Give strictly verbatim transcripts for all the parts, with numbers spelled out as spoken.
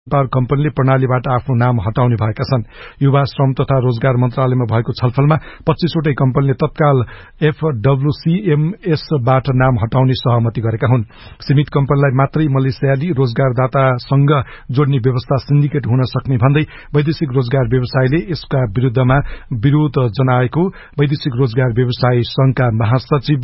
Power कम्पनीले प्रणालीबाट आफ्नो नाम हटाउने भएका छन्। युवा श्रम तथा रोजगार मन्त्रालयमा भएको छलफलमा पच्चीसवटै कम्पनीले तत्काल एफडब्ल्यूसीएमएसबाट नाम हटाउने सहमति गरेका हुन्। सीमित कम्पनीलाई मात्रै मलेसियाली रोजगारदातासँग जोड्ने व्यवस्था सिन्डिकेट हुन सक्ने भन्दै वैदेशिक रोजगार व्यवसायले यसका विरुद्धमा विरोध जनाएको वैदेशिक रोजगार व्यवसायी संघका महासचिव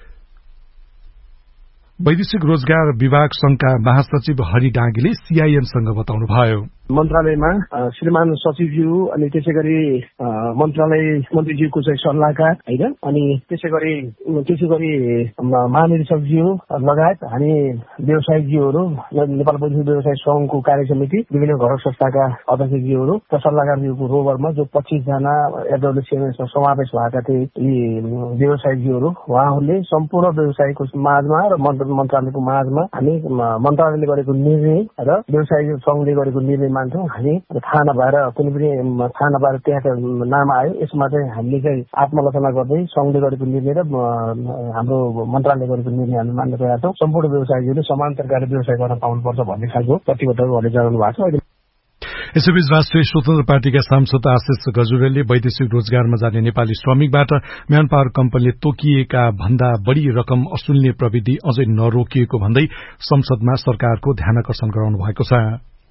वैदेशिक रोजगार विभाग संघका महासचिव हरि डाँगीले सीआईएनसँग बताउनुभयो। मन्त्रालयमा श्रीमान सचिवज्यू अनि त्यसै गरी मन्त्रालय मन्त्रीज्यूको चाहिँ सल्लाहकार होइन अनि त्यसै गरी त्यसै गरी महानिरीक्षकज्यू लगायत हामी व्यवसायिकज्यूहरू नेपाल वैदेशिक व्यवसाय संघको कार्य समिति विभिन्न घर संस्थाका अध्यक्षज्यूहरू र सल्लाहकारज्यूको रोबरमा जो पच्चीस जना एफडब्ल्यूसीएमएसमा समावेश भएका थिए यी व्यवसायिकज्यूहरू उहाँहरूले सम्पूर्ण व्यवसायको माझमा र मन्त्रालयको माझमा हामी मन्त्रालयले गरेको निर्णय र व्यवसायिक संघले गरेको निर्णय मान्छौँ। हामी थाहा नभएर कुनै पनि थाहा नभएर त्यहाँको नाम आयो यसमा चाहिँ हामीले चाहिँ आत्मालोचना गर्दै संघले गरेको निर्णय र हाम्रो मन्त्रालयले गरेको निर्णय हामी मान्न तयार छौँ। सम्पूर्ण व्यवसायीहरूले समान प्रकारले व्यवसाय गर्न पाउनुपर्छ भन्ने खालको प्रतिबद्धता उहाँले जनाउनु भएको छ। यसैबीच राष्ट्रिय स्वतन्त्र पार्टीका सांसद आशिष गजुरेलले वैदेशिक रोजगारमा जाने नेपाली श्रमिकबाट म्यान पावर कम्पनीले तोकिएका भन्दा बढ़ी रकम असुल्ने प्रविधि अझै नरोकिएको भन्दै संसदमा सरकारको ध्यानाकर्षण गराउनु भएको छ।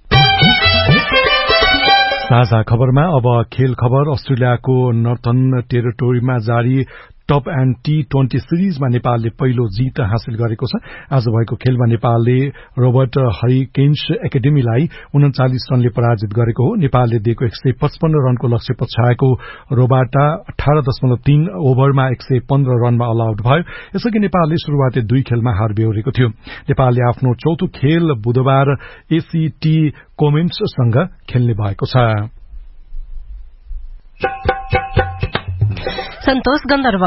साझा खबरमा अब खेल खबर। अस्ट्रेलियाको नर्थर्न टेरिटोरीमा जारी टप एण्ड टी ट्वेन्टी सिरिजमा नेपालले पहिलो जीत हासिल गरेको छ। आज भएको खेलमा नेपालले रोबर्ट हरिकेन्स एकाडेमीलाई उन्चालिस रनले पराजित गरेको हो। नेपालले दिएको एक सय पचपन्न रनको लक्ष्य पछ्याएको रोबाटा अठार दशमलव तीन ओभरमा एक सय पन्ध्र रनमा अल आउट भयो। यसअघि नेपालले शुरूआती दुई खेलमा हार बेहोरेको थियो। नेपालले आफ्नो चौथो खेल बुधबार एसीटी कोमेन्ससँग खेल्ने भएको छ। सन्तोष गन्धर्व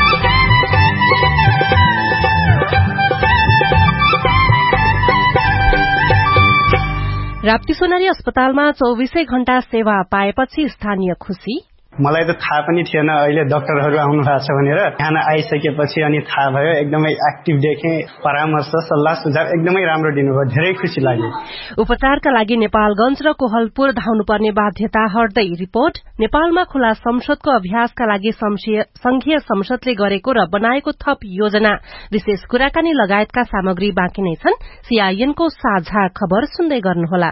राप्ती सोनारी अस्पतालमा चौबीसै घण्टा सेवा पाएपछि स्थानीय खुशी। मलाई त थाहा पनि थिएन अहिले डाक्टरहरू आउनु भएको छ भनेर। यहाँ आइसकेपछि अनि थाहा भयो। एकदमै एक्टिभ देखेँ। परामर्श सल्लाह सुझाव एकदमै राम्रो दिनुभयो। धेरै खुसी लाग्यो। उपचारका लागि नेपालगंज र कोहलपुर धाउनुपर्ने बाध्यता हट्दै। रिपोर्ट नेपालमा खुला संसदको अभ्यासका लागि संघीय संसदले गरेको र बनाएको थप योजना विशेष कुराकानी लगायतका सामग्री बाँकी नै छन्। सीआईएनको साझा खबर सुन्दै गर्नुहोला।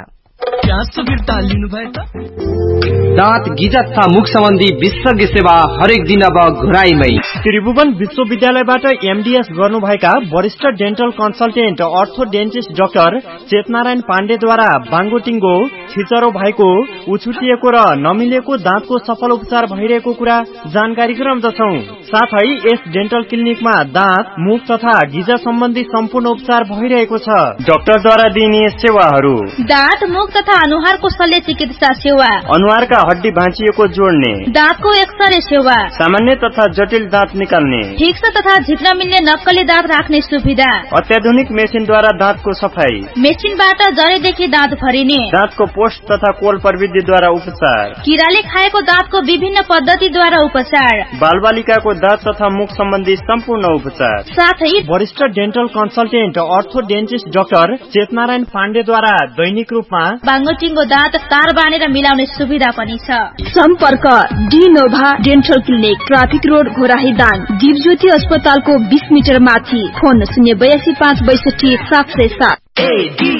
दाँत गिजा तथा मुख सम्बन्धी विशेषज्ञ सेवा हरेक दिन अब घुराईमै। त्रिभुवन विश्वविद्यालयबाट एमडीएस गर्नुभएका वरिष्ठ डेन्टल कन्सल्टेन्ट अर्थोडेन्टिस्ट डाक्टर चेतनारायण पाण्डेद्वारा बाङ्गोटिङ्गो छिचरो भएको उछुटिएको र नमिलेको दाँतको सफल उपचार भइरहेको कुरा जानकारी गराउँदछौं। साथै यस डेन्टल क्लिनिकमा दाँत मुख तथा गिजा सम्बन्धी सम्पूर्ण उपचार भइरहेको छ। डाक्टरद्वारा दिइने सेवाहरू दाँत मुख तथा अनुहारको शल्य चिकित्सा सेवा, अनुहारका हड्डी भाँचिएको जोड्ने, दाँतको एक्सरे सेवा, सामान्य तथा जटिल दाँत निकाल्ने, ठिक छ तथा झिक्न मिल्ने नक्कली दाँत राख्ने सुविधा, अत्याधुनिक मेसिनद्वारा दाँतको सफाई, मेसिनबाट जरेदेखि दाँत भरिने, दाँतको पोस्ट तथा कोल प्रविधिद्वारा उपचार, किराले खाएको दाँतको विभिन्न पद्धतिद्वारा उपचार, बालबालिकाको दाँत तथा मुख सम्बन्धी सम्पूर्ण उपचार, साथै वरिष्ठ डेन्टल कन्सल्टेन्ट अर्थोडेन्टिस्ट डाक्टर चेतनारायण पाण्डेद्वारा दैनिक रूपमा बाङ्गोटिङ्गो दाँत तार बाँधेर मिलाउने सुविधा पनि छ। सम्पर्क डिनोभा dental clinic, traffic road Ghorahi Dang, Dipjyoti अस्पतालको बीस मिटर माथि। फोन शून्य बयासी पाँच बैसठी सात सय सात।